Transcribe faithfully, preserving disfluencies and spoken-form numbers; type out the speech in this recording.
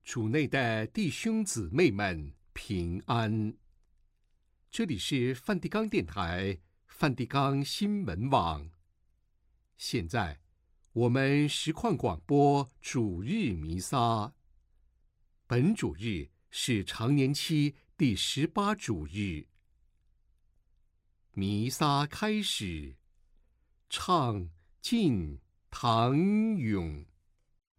主内的弟兄姊妹们平安，这里是梵蒂冈电台、梵蒂冈新闻网。现在我们实况广播主日弥撒，本主日是常年期第十八主日。弥撒开始，唱进唐咏。